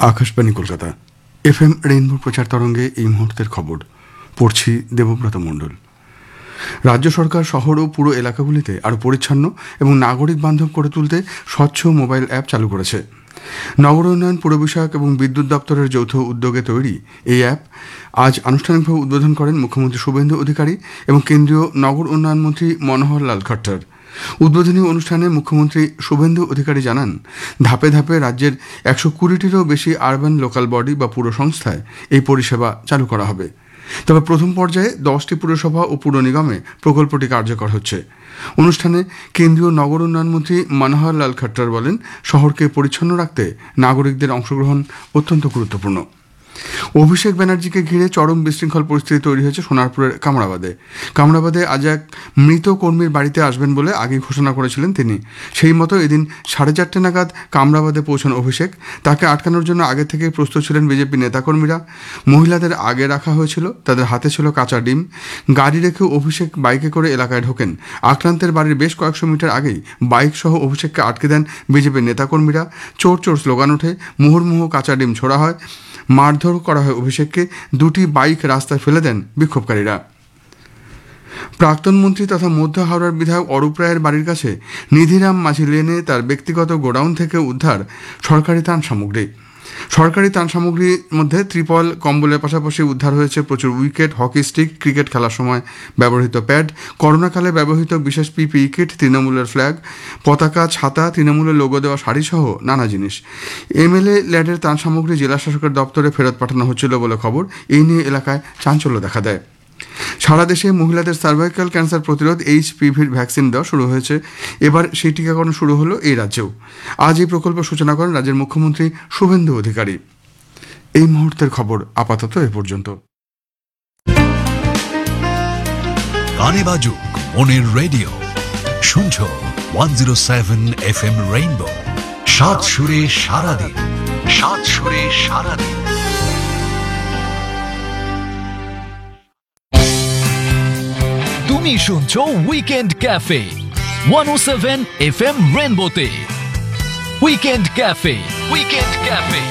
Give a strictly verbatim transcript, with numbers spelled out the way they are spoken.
Akashvani Kolkata F M rainbow প্রচার তরঙ্গে এই মুহূর্তের খবর পড়ছি দেবব্রত মণ্ডল। রাজ্য সরকার শহর ও পুরো এলাকাগুলিতে আরও পরিচ্ছন্ন এবং নাগরিক বান্ধব করে তুলতে স্বচ্ছ মোবাইল অ্যাপ চালু করেছে। নগর উন্নয়ন, পুর বিষয়ক এবং বিদ্যুৎ দপ্তরের যৌথ উদ্যোগে তৈরি এই অ্যাপ আজ আনুষ্ঠানিকভাবে উদ্বোধন করেন মুখ্যমন্ত্রী শুভেন্দু অধিকারী এবং কেন্দ্রীয় নগর উন্নয়ন মন্ত্রী মনোহর লাল খট্টর। উদ্বোধনী অনুষ্ঠানে মুখ্যমন্ত্রী শুভেন্দু অধিকারী জানান, ধাপে ধাপে রাজ্যের একশো কুড়িটিরও বেশি আরবান লোকাল বডি বা পুর সংস্থায় এই পরিষেবা চালু করা হবে। তবে প্রথম পর্যায়ে দশটি পুরসভা ও পুর নিগমে প্রকল্পটি কার্যকর হচ্ছে। অনুষ্ঠানে কেন্দ্রীয় নগর উন্নয়ন মন্ত্রী মনোহর লাল খট্টর বলেন, শহরকে পরিচ্ছন্ন রাখতে নাগরিকদের অংশগ্রহণ অত্যন্ত গুরুত্বপূর্ণ। অভিষেক ব্যানার্জিকে ঘিরে চরম বিশৃঙ্খল পরিস্থিতি তৈরি হয়েছে সোনারপুরের কামরাবাদে। কামরাবাদে আজ এক মৃত কর্মীর বাড়িতে আসবেন বলে আগেই ঘোষণা করেছিলেন তিনি। সেই মতো এদিন সাড়ে চারটে নাগাদ কামরাবাদে পৌঁছান অভিষেক। তাকে আটকানোর জন্য আগে থেকেই প্রস্তুত ছিলেন বিজেপি নেতাকর্মীরা। মহিলাদের আগে রাখা হয়েছিল, তাদের হাতে ছিল কাঁচা ডিম। গাড়ি রেখে অভিষেক বাইকে করে এলাকায় ঢোকেন। আক্রান্তের বাড়ির বেশ কয়েকশো মিটার আগেই বাইক সহ অভিষেককে আটকে দেন বিজেপির নেতাকর্মীরা। চোর চোর স্লোগান ওঠে, মুহুর্মুহু কাঁচা ডিম ছোড়া হয়, মারধর করা হয় অভিষেককে। দুটি বাইক রাস্তায় ফেলে দেন বিক্ষোভকারীরা। প্রাক্তন মন্ত্রী তথা মধ্য হাওড়ার বিধায়ক অরূপ রায়ের বাড়ির কাছে নিধিরাম মাঝি লেনে তার ব্যক্তিগত গোডাউন থেকে উদ্ধার সরকারি ত্রাণ সামগ্রী। সরকারি ত্রাণ সামগ্রীর মধ্যে ত্রিপল, কম্বলের পাশাপাশি উদ্ধার হয়েছে প্রচুর উইকেট, হকি স্টিক, ক্রিকেট খেলার সময় ব্যবহৃত প্যাড, করোনাকালে ব্যবহৃত বিশেষ পিপিই কিট, তৃণমূলের ফ্ল্যাগ, পতাকা, ছাতা, তৃণমূলের লোগো দেওয়া শাড়ি সহ নানা জিনিস। এমএলএ ল্যাডের ত্রাণ সামগ্রী জেলা শাসকের দপ্তরে ফেরত পাঠানো হচ্ছিল বলে খবর। এই নিয়ে এলাকায় চাঞ্চল্য দেখা দেয়। সারা দেশে মহিলাদের সার্ভাইকাল ক্যান্সার প্রতিরোধ এইচপিভির ভ্যাকসিন দেওয়া শুরু হয়েছে। এবার সেই টিকাকরণ শুরু হলো এই রাজ্যেও। আজ এই প্রকল্প সূচনা করেন রাজ্যের মুখ্যমন্ত্রী শুভেন্দু অধিকারী। এই মুহূর্তের খবর আপাতত এ পর্যন্ত। গানে বাজুক মনের রেডিও, শুনছো one zero seven F M rainbow. সাত সুরে সারাদিন, সাত সুরে সারাদিন। তুমি শুনছো উইকেন্ড ক্যাফে ওয়ান ও seven F M রেনবোতে। Weekend cafe, weekend cafe.